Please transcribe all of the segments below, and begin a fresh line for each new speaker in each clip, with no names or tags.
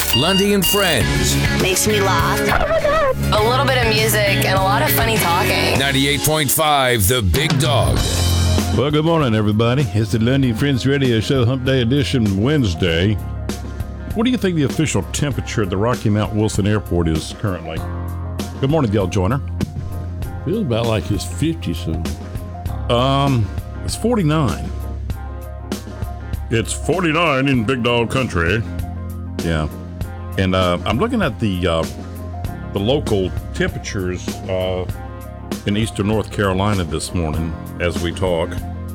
Lundy and Friends.
Makes me laugh. Oh my God. A little bit of music and a lot of funny talking.
98.5 The Big Dog.
Well, good morning, everybody. It's the Lundy and Friends Radio Show, Hump Day Edition, Wednesday. What do you think the official temperature at the Rocky Mount Wilson Airport is currently? Good morning, Gail Joyner.
Feels about like it's 50 soon.
It's 49. It's 49 in Big Dog Country. Yeah. And I'm looking at the local temperatures in eastern North Carolina this morning as we talk.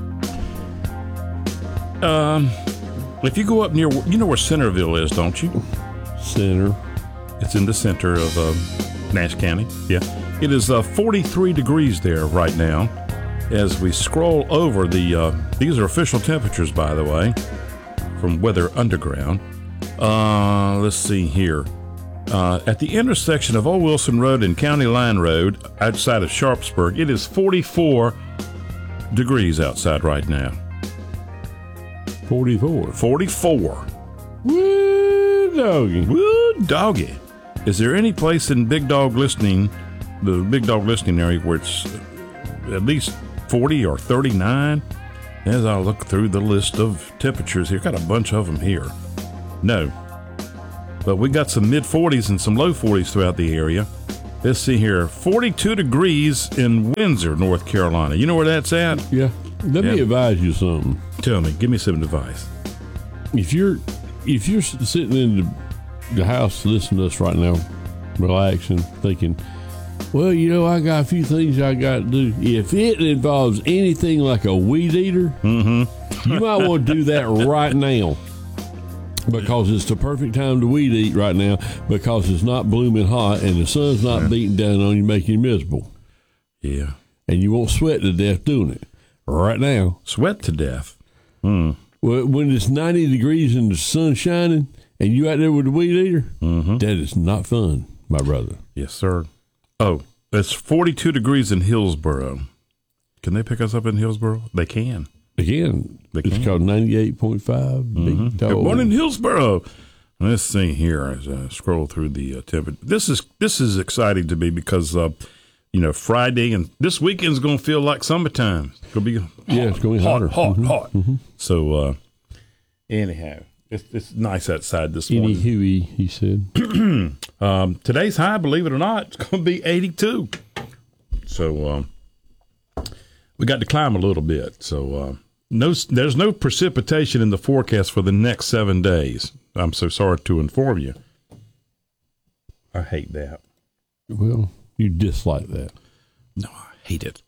If you go up near, you know where Centerville is, don't you?
Center.
It's in the center of Nash County. Yeah. It is 43 degrees there right now. As we scroll over these are official temperatures, by the way, from Weather Underground. Let's see here. At the intersection of Old Wilson Road and County Line Road, outside of Sharpsburg, it is 44 degrees outside right now.
44.
44.
Woo, doggy.
Woo, doggy. Is there any place in Big Dog listening, the Big Dog listening area, where it's at least 40 or 39? As I look through the list of temperatures here, got a bunch of them here. No. But we got some mid-40s and some low 40s throughout the area. Let's see here. 42 degrees in Windsor, North Carolina. You know where that's at?
Yeah. Let me advise you something.
Tell me. Give me some advice.
If you're sitting in the house listening to us right now, relaxing, thinking, well, you know, I got a few things I got to do. If it involves anything like a weed eater, you might want to do that right now. Because it's the perfect time to weed eat right now, because it's not blooming hot and the sun's not beating down on you, making you miserable.
Yeah.
And you won't sweat to death doing it right now.
Sweat to death?
Well, when it's 90 degrees and the sun's shining and you out there with the weed eater, that is not fun, my brother.
Yes, sir. Oh, it's 42 degrees in Hillsboro. Can they pick us up in Hillsboro? They can.
Again, it's called 98.5 Big Dog.
Good morning, Hillsboro. Let's see here as I scroll through the temperature. This is exciting to me because Friday and this weekend's going to feel like summertime. It's going to be
it's going to be hotter.
Hot. So anyhow, it's nice outside this morning.
He said.
Today's high, believe it or not, it's going to be 82. So we got to climb a little bit. So there's no precipitation in the forecast for the next 7 days. I'm so sorry to inform you. I hate that.
Well, you dislike that.
No, I hate it.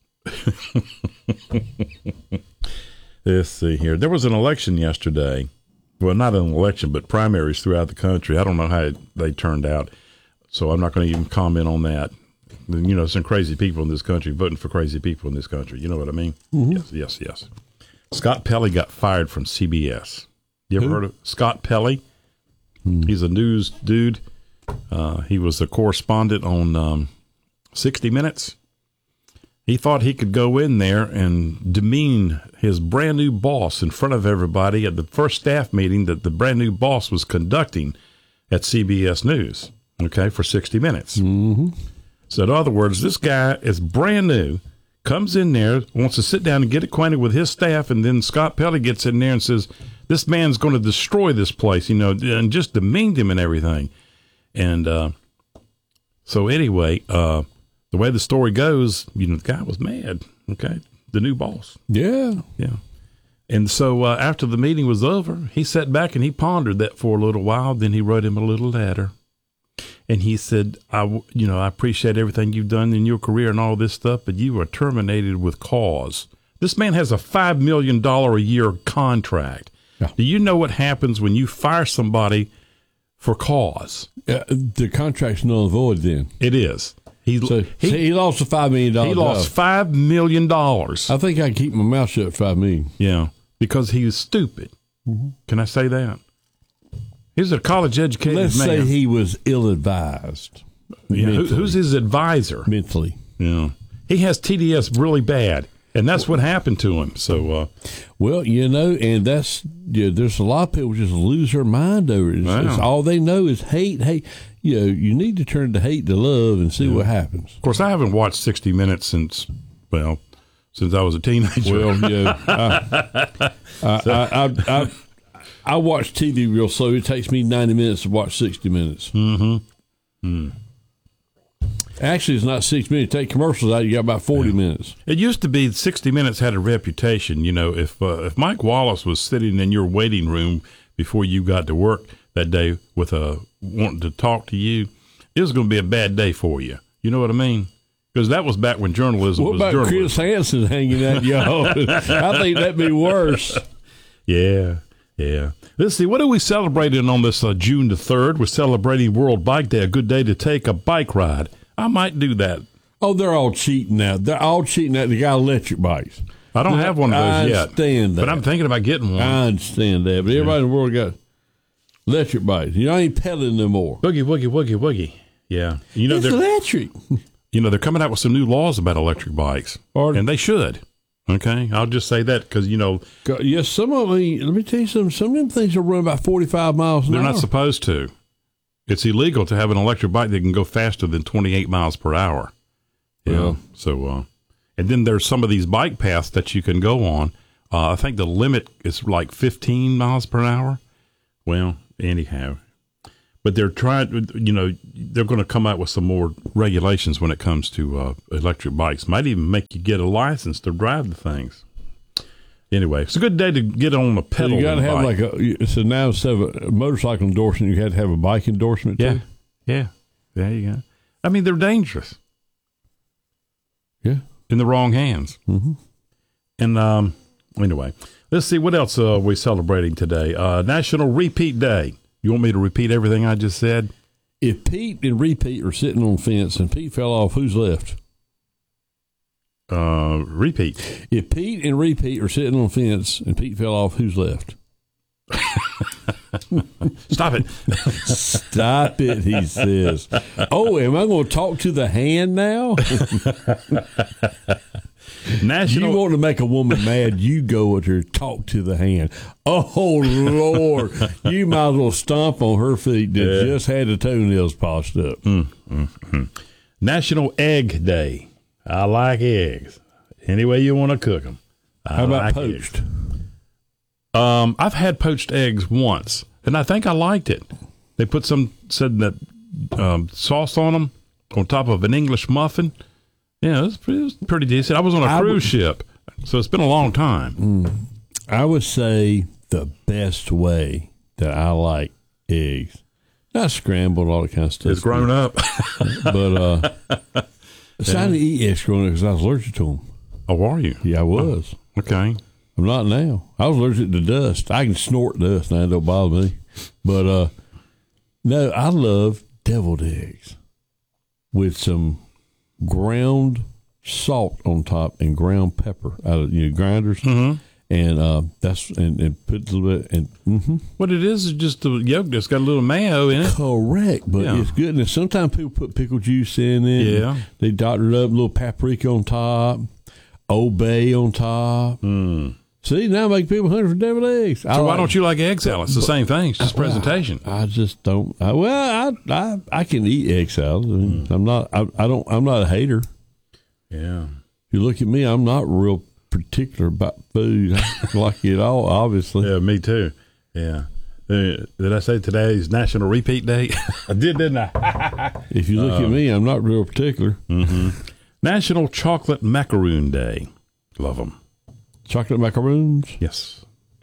Let's see here. There was an election yesterday. Well, not an election, but primaries throughout the country. I don't know how they turned out, so I'm not going to even comment on that. You know, some crazy people in this country voting for crazy people in this country. You know what I mean? Yes. Scott Pelley got fired from CBS. You ever heard of Scott Pelley? He's a news dude. He was a correspondent on 60 Minutes. He thought he could go in there and demean his brand new boss in front of everybody at the first staff meeting that the brand new boss was conducting at CBS News, for 60 Minutes. So in other words, this guy is brand new, comes in there, wants to sit down and get acquainted with his staff, and then Scott Pelley gets in there and says, this man's going to destroy this place, and just demeaned him and everything. And so anyway, the way the story goes, the guy was mad, the new boss.
Yeah.
And so after the meeting was over, he sat back and he pondered that for a little while. Then he wrote him a little letter. And he said, I appreciate everything you've done in your career and all this stuff, but you are terminated with cause. This man has a $5 million a year contract. Yeah. Do you know what happens when you fire somebody for cause?
The contract's null and void then.
It is. He
lost a $5 million.
He lost $5 million.
I think I can keep my mouth shut for $5 million.
Yeah, because he was stupid. Can I say that? He's a college-educated man.
Let's say he was ill-advised.
Yeah, who's his advisor?
Mentally.
Yeah. He has TDS really bad. And that's what happened to him. So,
well, and there's a lot of people just lose their mind over it. It's all they know is hate. You need to turn the hate to love and see what happens.
Of course, I haven't watched 60 Minutes since I was a teenager.
Well, I watch TV real slow. It takes me 90 minutes to watch 60 Minutes. Actually, it's not 6 minutes. Take commercials out, you got about 40 minutes.
It used to be 60 Minutes had a reputation. If Mike Wallace was sitting in your waiting room before you got to work that day with wanting to talk to you, it was going to be a bad day for you. You know what I mean? Because that was back when journalism was journalism.
What about Chris Hansen hanging at y'all? I think that'd be worse.
Yeah. Let's see. What are we celebrating on this June the 3rd? We're celebrating World Bike Day, a good day to take a bike ride. I might do that.
Oh, they're all cheating now. They're all cheating at the guy electric bikes.
I don't have one of those yet.
I understand that.
But I'm thinking about getting one.
I understand that. But everybody in the world got electric bikes. I ain't pedaling no more.
Boogie, woogie, woogie, woogie. Yeah.
It's electric.
They're coming out with some new laws about electric bikes. And they should. Okay? I'll just say that because,
Yes, some of them, let me tell you something. Some of them things will run about 45 miles an hour.
They're not supposed to. It's illegal to have an electric bike that can go faster than 28 miles per hour. Yeah. So, and then there's some of these bike paths that you can go on. I think the limit is like 15 miles per hour. Well, anyhow. But they're trying, they're going to come out with some more regulations when it comes to electric bikes. Might even make you get a license to drive the things. Anyway, it's a good day to get on a pedal.
So you got to have so now instead of a motorcycle endorsement, you had to have a bike endorsement too?
Yeah. There you go. I mean, they're dangerous.
Yeah.
In the wrong hands.
Mm-hmm.
And anyway, let's see what else are we celebrating today. National Repeat Day. You want me to repeat everything I just said?
If Pete and Repeat are sitting on the fence and Pete fell off, who's left?
Repeat.
If Pete and Repeat are sitting on the fence and Pete fell off, who's left?
Stop it.
Stop it, he says. Oh, am I going to talk to the hand now? You want to make a woman mad, you go with her, talk to the hand. Oh, Lord. You might as well stomp on her feet that just had the toenails polished up.
National Egg Day. I like eggs. Any way you want to cook them.
How about poached?
I've had poached eggs once, and I think I liked it. They said that sauce on them on top of an English muffin. Yeah, it was pretty decent. I was on a cruise ship, so it's been a long time.
I would say the best way that I like eggs, not scrambled, all that kind of stuff.
It's grown up.
But I decided to eat eggs growing up because I was allergic to them.
Oh, are you?
Yeah, I was.
Oh, okay.
I'm not now. I was allergic to dust. I can snort dust now. It don't bother me. But, no, I love deviled eggs with some ground salt on top and ground pepper out of grinders.
Mm-hmm.
And and put a little bit. And
what it is just the yolk that's got a little mayo in it.
Correct, but it's good. And sometimes people put pickle juice in it.
Yeah.
They doctor it up, a little paprika on top, Old Bay on top. See, now make people hungry for deviled eggs.
So why don't you like egg salad? It's the same thing. It's just presentation.
I just don't. I can eat egg salad. I mean, I'm not a hater.
Yeah.
If you look at me, I'm not real particular about food. I like it all, obviously.
Yeah, me too. Yeah. Did I say today's National Repeat Day? I did, didn't I?
If you look at me, I'm not real particular.
National Chocolate Macaroon Day. Love them.
Chocolate macaroons?
Yes.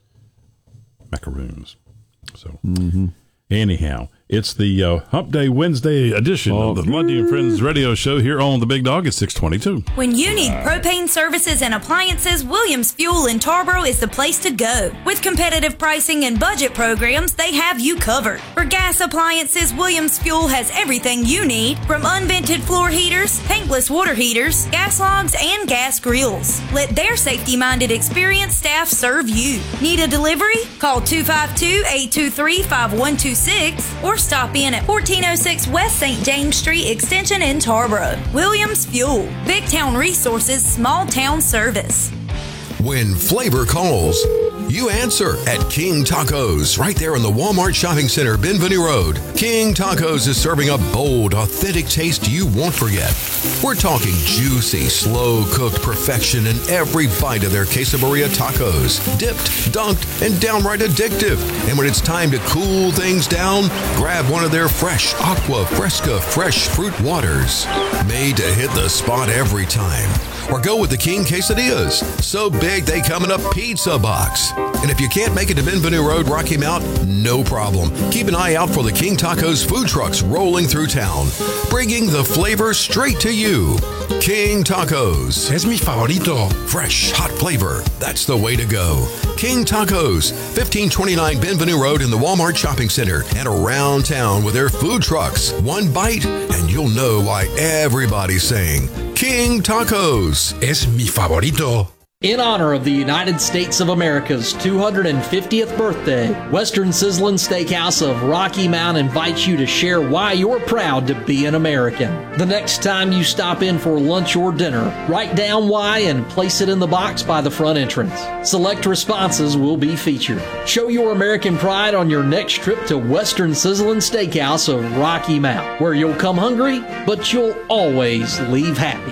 Macaroons. So, anyhow, it's the Hump Day Wednesday edition of the Lundy and Friends radio show here on The Big Dog at 622.
When you need propane services and appliances, Williams Fuel in Tarboro is the place to go. With competitive pricing and budget programs, they have you covered. For gas appliances, Williams Fuel has everything you need, from unvented floor heaters, tankless water heaters, gas logs, and gas grills. Let their safety-minded, experienced staff serve you. Need a delivery? Call 252-823-5126 or or stop in at 1406 West St. James Street Extension in Tarboro. Williams Fuel, Big Town Resources, Small Town Service.
When flavor calls, you answer at King Tacos, right there in the Walmart Shopping Center, Benvenue Road. King Tacos is serving a bold, authentic taste you won't forget. We're talking juicy, slow-cooked perfection in every bite of their quesadilla tacos. Dipped, dunked, and downright addictive. And when it's time to cool things down, grab one of their fresh Aqua Fresca fresh fruit waters. Made to hit the spot every time. Or go with the King Quesadillas. So big they come in a pizza box. And if you can't make it to Benvenue Road, Rocky Mount, no problem. Keep an eye out for the King Tacos food trucks rolling through town, bringing the flavor straight to you. King Tacos.
Es mi favorito.
Fresh, hot flavor. That's the way to go. King Tacos, 1529 Benvenue Road in the Walmart Shopping Center and around town with their food trucks. One bite, and you'll know why everybody's saying King Tacos.
Es mi favorito.
In honor of the United States of America's 250th birthday, Western Sizzlin' Steakhouse of Rocky Mount invites you to share why you're proud to be an American. The next time you stop in for lunch or dinner, write down why and place it in the box by the front entrance. Select responses will be featured. Show your American pride on your next trip to Western Sizzlin' Steakhouse of Rocky Mount, where you'll come hungry, but you'll always leave happy.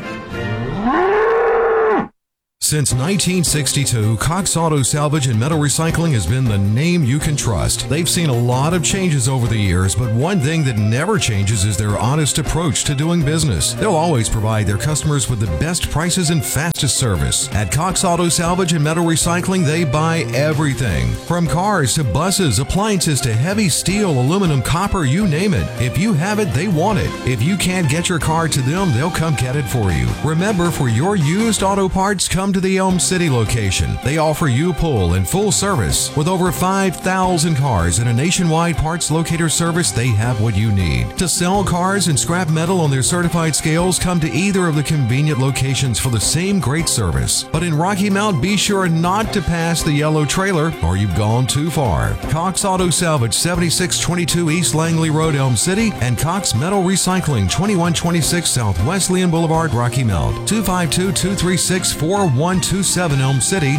Since 1962, Cox Auto Salvage and Metal Recycling has been the name you can trust. They've seen a lot of changes over the years, but one thing that never changes is their honest approach to doing business. They'll always provide their customers with the best prices and fastest service. At Cox Auto Salvage and Metal Recycling, they buy everything. From cars to buses, appliances to heavy steel, aluminum, copper, you name it. If you have it, they want it. If you can't get your car to them, they'll come get it for you. Remember, for your used auto parts, come to the Elm City location. They offer U-Pull and full service. With over 5,000 cars and a nationwide parts locator service, they have what you need. To sell cars and scrap metal on their certified scales, come to either of the convenient locations for the same great service. But in Rocky Mount, be sure not to pass the yellow trailer or you've gone too far. Cox Auto Salvage, 7622 East Langley Road, Elm City, and Cox Metal Recycling, 2126 South Wesleyan Boulevard, Rocky Mount. 252-236-4127 Elm City,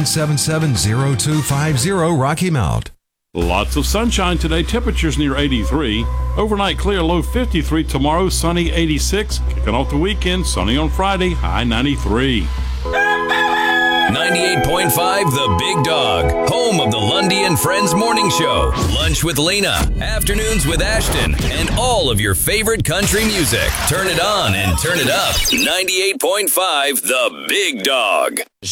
977-0250 Rocky Mount.
Lots of sunshine today. Temperatures near 83. Overnight clear, low 53. Tomorrow, sunny 86. Kicking off the weekend, sunny on Friday, high 93.
98.5 The Big Dog, home of the Lundy and Friends Morning Show, Lunch with Lena, Afternoons with Ashton, and all of your favorite country music. Turn it on and turn it up. 98.5 The Big Dog.